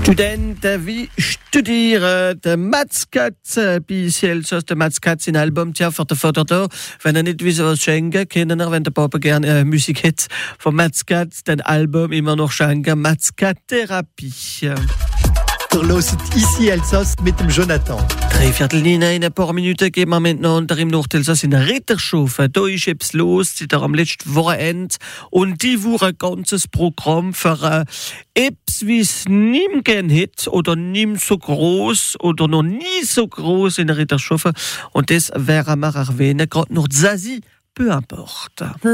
Studenten wie studieren. Der Mats Katz, bisher der Mats Katz in Album, tja, für den Vater da. Wenn er nicht wissen, was schenken, können er, wenn der Papa gerne Musik hat, von Mats Katz, den Album immer noch schenken. Mats Katz Therapie. Ihr hört ici Elsass mit dem Jonathan. 3/4 in ein paar Minuten gehen wir miteinander im Nordelsass in der Ritterschaufel. Da ist etwas los, seit am letzten Wochenende. Und die Woche ein ganzes Programm für etwas, wie es niemand gern hat oder nicht so groß oder noch nie so groß in der Ritterschaufel. Und das wäre wir erwähnen, gerade noch Zazie, peu importe.